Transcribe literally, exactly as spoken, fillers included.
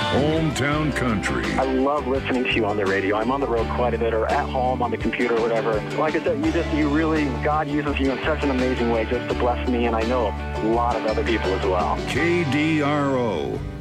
Hometown Country. I love listening to you on the radio. I'm on the road quite a bit, or at home on the computer or whatever. Like I said, you just, you really, God uses you in such an amazing way just to bless me, and I know a lot of other people as well. K D R O.